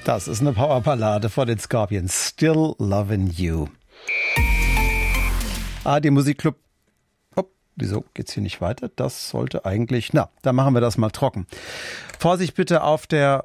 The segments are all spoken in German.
Das ist eine Powerballade von den Scorpions. Still Lovin' You. ARD Musikclub. Wieso geht's hier nicht weiter? Das sollte eigentlich... dann machen wir das mal trocken. Vorsicht bitte auf der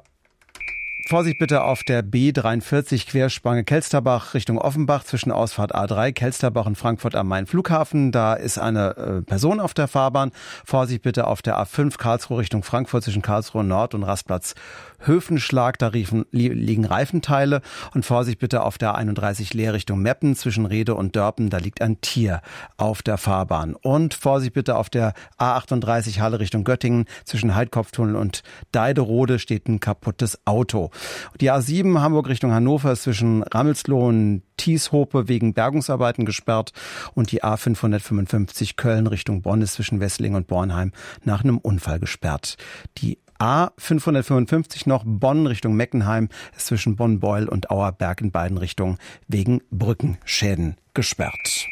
B43 Querspange Kelsterbach Richtung Offenbach zwischen Ausfahrt A3, Kelsterbach und Frankfurt am Main Flughafen. Da ist eine Person auf der Fahrbahn. Vorsicht bitte auf der A5 Karlsruhe Richtung Frankfurt zwischen Karlsruhe Nord und Rastplatz Höfenschlag. Da liegen Reifenteile. Und Vorsicht bitte auf der A31 Leer Richtung Meppen zwischen Rede und Dörpen. Da liegt ein Tier auf der Fahrbahn. Und Vorsicht bitte auf der A38 Halle Richtung Göttingen zwischen Heidkopftunnel und Deiderode steht ein kaputtes Auto. Die A7 Hamburg Richtung Hannover ist zwischen Rammelsloh und Tieshope wegen Bergungsarbeiten gesperrt und die A555 Köln Richtung Bonn ist zwischen Wesseling und Bornheim nach einem Unfall gesperrt. Die A555 noch Bonn Richtung Meckenheim ist zwischen Bonn-Beul und Auerberg in beiden Richtungen wegen Brückenschäden gesperrt.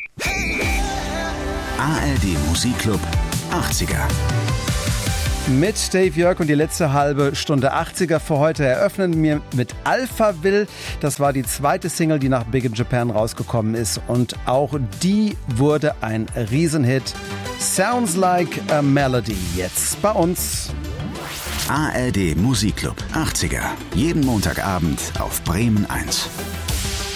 ARD Musikclub 80er. Mit Dave Jörg und die letzte halbe Stunde 80er für heute eröffnen wir mit Alphaville. Das war die zweite Single, die nach Big in Japan rausgekommen ist und auch die wurde ein Riesenhit. Sounds Like a Melody jetzt bei uns. ARD Musikclub 80er. Jeden Montagabend auf Bremen 1.